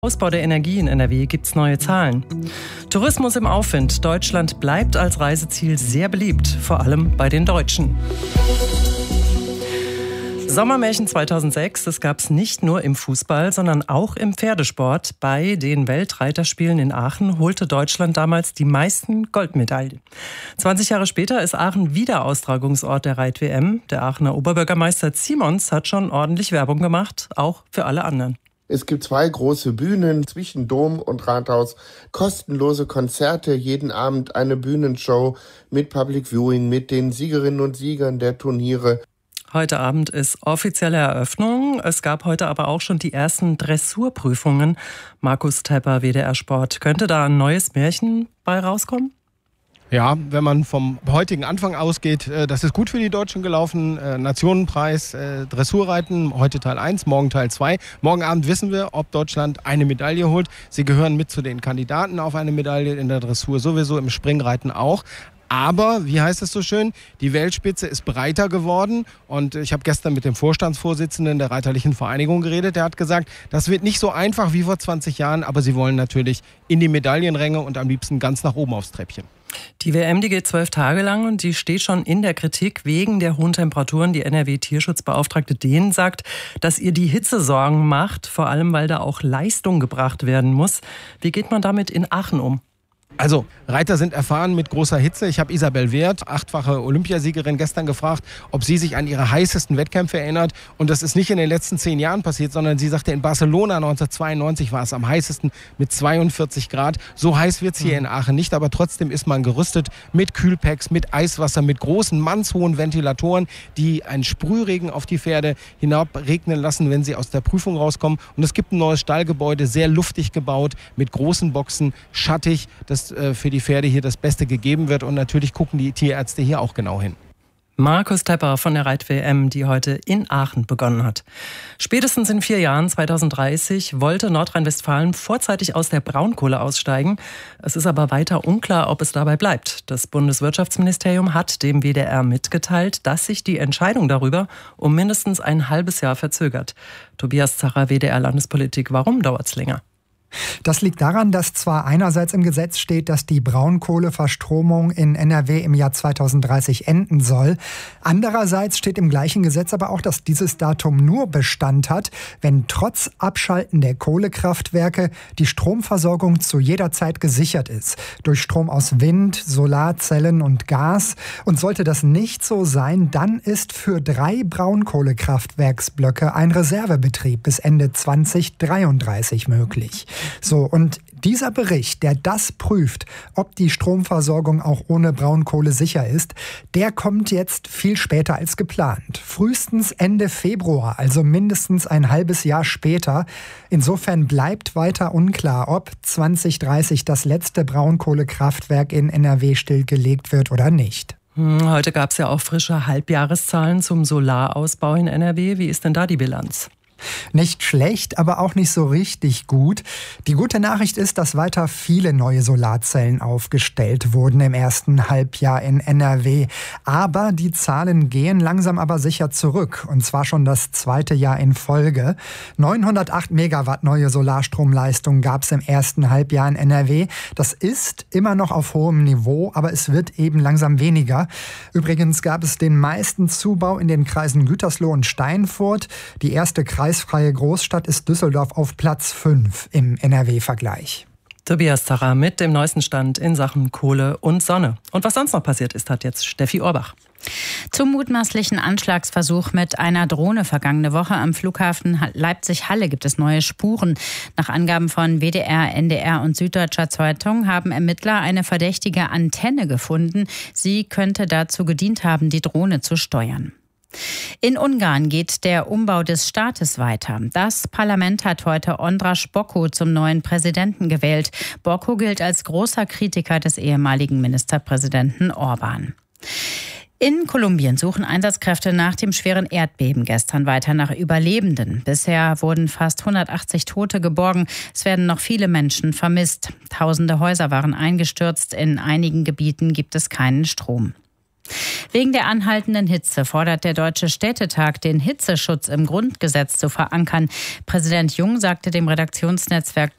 Ausbau der Energie in NRW gibt's neue Zahlen. Tourismus im Aufwind. Deutschland bleibt als Reiseziel sehr beliebt, vor allem bei den Deutschen. Sommermärchen 2006, das gab es nicht nur im Fußball, sondern auch im Pferdesport. Bei den Weltreiterspielen in Aachen holte Deutschland damals die meisten Goldmedaillen. 20 Jahre später ist Aachen wieder Austragungsort der Reit-WM. Der Aachener Oberbürgermeister Simons hat schon ordentlich Werbung gemacht, auch für alle anderen. Es gibt 2 große Bühnen zwischen Dom und Rathaus, kostenlose Konzerte, jeden Abend eine Bühnenshow mit Public Viewing, mit den Siegerinnen und Siegern der Turniere. Heute Abend ist offizielle Eröffnung. Es gab heute aber auch schon die ersten Dressurprüfungen. Markus Tepper, WDR Sport. Könnte da ein neues Märchen bei rauskommen? Ja, wenn man vom heutigen Anfang ausgeht, das ist gut für die Deutschen gelaufen. Nationenpreis, Dressurreiten, heute Teil 1, morgen Teil 2. Morgen Abend wissen wir, ob Deutschland eine Medaille holt. Sie gehören mit zu den Kandidaten auf eine Medaille in der Dressur, sowieso im Springreiten auch. Aber, wie heißt es so schön, die Weltspitze ist breiter geworden. Und ich habe gestern mit dem Vorstandsvorsitzenden der Reiterlichen Vereinigung geredet. Der hat gesagt, das wird nicht so einfach wie vor 20 Jahren, aber sie wollen natürlich in die Medaillenränge und am liebsten ganz nach oben aufs Treppchen. Die WM, die geht 12 Tage lang und die steht schon in der Kritik wegen der hohen Temperaturen. Die NRW-Tierschutzbeauftragte Dehn sagt, dass ihr die Hitze Sorgen macht, vor allem weil da auch Leistung gebracht werden muss. Wie geht man damit in Aachen um? Also, Reiter sind erfahren mit großer Hitze. Ich habe Isabel Wert, 8-fache Olympiasiegerin, gestern gefragt, ob sie sich an ihre heißesten Wettkämpfe erinnert. Und das ist nicht in den letzten 10 Jahren passiert, sondern sie sagte, in Barcelona 1992 war es am heißesten mit 42 Grad. So heiß wird es hier in Aachen nicht, aber trotzdem ist man gerüstet mit Kühlpacks, mit Eiswasser, mit großen, mannshohen Ventilatoren, die einen Sprühregen auf die Pferde hinabregnen lassen, wenn sie aus der Prüfung rauskommen. Und es gibt ein neues Stallgebäude, sehr luftig gebaut, mit großen Boxen, schattig, dass für die Pferde hier das Beste gegeben wird. Und natürlich gucken die Tierärzte hier auch genau hin. Markus Tepper von der Reit-WM, die heute in Aachen begonnen hat. Spätestens in 4 Jahren, 2030, wollte Nordrhein-Westfalen vorzeitig aus der Braunkohle aussteigen. Es ist aber weiter unklar, ob es dabei bleibt. Das Bundeswirtschaftsministerium hat dem WDR mitgeteilt, dass sich die Entscheidung darüber um mindestens ein halbes Jahr verzögert. Tobias Zacher, WDR Landespolitik, warum dauert es länger? Das liegt daran, dass zwar einerseits im Gesetz steht, dass die Braunkohleverstromung in NRW im Jahr 2030 enden soll. Andererseits steht im gleichen Gesetz aber auch, dass dieses Datum nur Bestand hat, wenn trotz Abschalten der Kohlekraftwerke die Stromversorgung zu jeder Zeit gesichert ist. Durch Strom aus Wind, Solarzellen und Gas. Und sollte das nicht so sein, dann ist für 3 Braunkohlekraftwerksblöcke ein Reservebetrieb bis Ende 2033 möglich. So, und dieser Bericht, der das prüft, ob die Stromversorgung auch ohne Braunkohle sicher ist, der kommt jetzt viel später als geplant. Frühestens Ende Februar, also mindestens ein halbes Jahr später. Insofern bleibt weiter unklar, ob 2030 das letzte Braunkohlekraftwerk in NRW stillgelegt wird oder nicht. Heute gab es ja auch frische Halbjahreszahlen zum Solarausbau in NRW. Wie ist denn da die Bilanz? Nicht schlecht, aber auch nicht so richtig gut. Die gute Nachricht ist, dass weiter viele neue Solarzellen aufgestellt wurden im ersten Halbjahr in NRW. Aber die Zahlen gehen langsam aber sicher zurück. Und zwar schon das 2. Jahr in Folge. 908 Megawatt neue Solarstromleistung gab es im ersten Halbjahr in NRW. Das ist immer noch auf hohem Niveau, aber es wird eben langsam weniger. Übrigens gab es den meisten Zubau in den Kreisen Gütersloh und Steinfurt. Die erste kreisfreie Großstadt ist Düsseldorf auf Platz 5 im NRW-Vergleich. Tobias Zacher mit dem neuesten Stand in Sachen Kohle und Sonne. Und was sonst noch passiert ist, hat jetzt Steffi Orbach. Zum mutmaßlichen Anschlagsversuch mit einer Drohne vergangene Woche am Flughafen Leipzig-Halle gibt es neue Spuren. Nach Angaben von WDR, NDR und Süddeutscher Zeitung haben Ermittler eine verdächtige Antenne gefunden. Sie könnte dazu gedient haben, die Drohne zu steuern. In Ungarn geht der Umbau des Staates weiter. Das Parlament hat heute András Bokko zum neuen Präsidenten gewählt. Bokko gilt als großer Kritiker des ehemaligen Ministerpräsidenten Orbán. In Kolumbien suchen Einsatzkräfte nach dem schweren Erdbeben gestern weiter nach Überlebenden. Bisher wurden fast 180 Tote geborgen. Es werden noch viele Menschen vermisst. Tausende Häuser waren eingestürzt. In einigen Gebieten gibt es keinen Strom. Wegen der anhaltenden Hitze fordert der Deutsche Städtetag, den Hitzeschutz im Grundgesetz zu verankern. Präsident Jung sagte dem Redaktionsnetzwerk